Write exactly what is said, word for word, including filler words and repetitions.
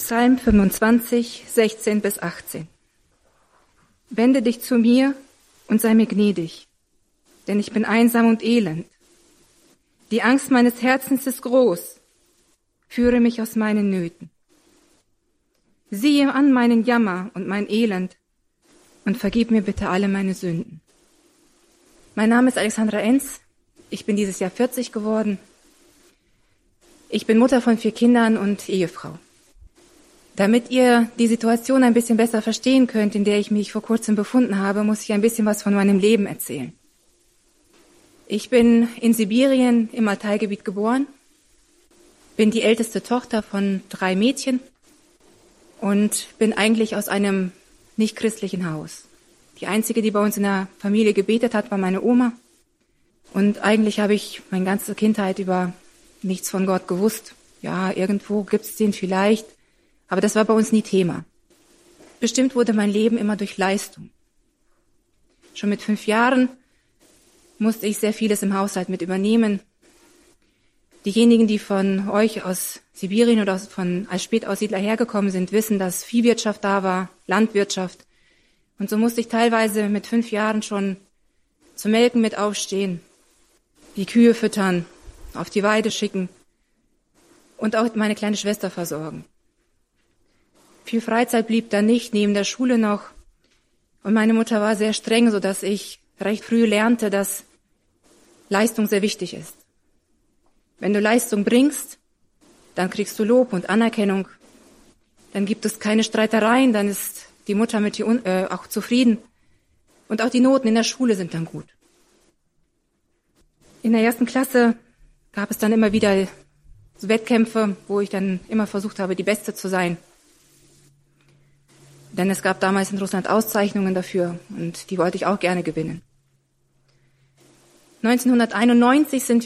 Psalm fünfundzwanzig, sechzehn bis achtzehn. Wende dich zu mir und sei mir gnädig, denn ich bin einsam und elend. Die Angst meines Herzens ist groß. Führe mich aus meinen Nöten. Siehe an meinen Jammer und mein Elend und vergib mir bitte alle meine Sünden. Mein Name ist Alexandra Enz. Ich bin dieses Jahr vierzig geworden. Ich bin Mutter von vier Kindern und Ehefrau. Damit ihr die Situation ein bisschen besser verstehen könnt, in der ich mich vor kurzem befunden habe, muss ich ein bisschen was von meinem Leben erzählen. Ich bin in Sibirien im Altaigebiet geboren, bin die älteste Tochter von drei Mädchen und bin eigentlich aus einem nicht-christlichen Haus. Die einzige, die bei uns in der Familie gebetet hat, war meine Oma. Und eigentlich habe ich meine ganze Kindheit über nichts von Gott gewusst. Ja, irgendwo gibt's den vielleicht. Aber das war bei uns nie Thema. Bestimmt wurde mein Leben immer durch Leistung. Schon mit fünf Jahren musste ich sehr vieles im Haushalt mit übernehmen. Diejenigen, die von euch aus Sibirien oder von als Spätaussiedler hergekommen sind, wissen, dass Viehwirtschaft da war, Landwirtschaft. Und so musste ich teilweise mit fünf Jahren schon zum Melken mit aufstehen, die Kühe füttern, auf die Weide schicken und auch meine kleine Schwester versorgen. Viel Freizeit blieb da nicht, neben der Schule noch. Und meine Mutter war sehr streng, sodass ich recht früh lernte, dass Leistung sehr wichtig ist. Wenn du Leistung bringst, dann kriegst du Lob und Anerkennung. Dann gibt es keine Streitereien, dann ist die Mutter mit dir äh, auch zufrieden. Und auch die Noten in der Schule sind dann gut. In der ersten Klasse gab es dann immer wieder so Wettkämpfe, wo ich dann immer versucht habe, die Beste zu sein. Denn es gab damals in Russland Auszeichnungen dafür und die wollte ich auch gerne gewinnen. neunzehnhunderteinundneunzig sind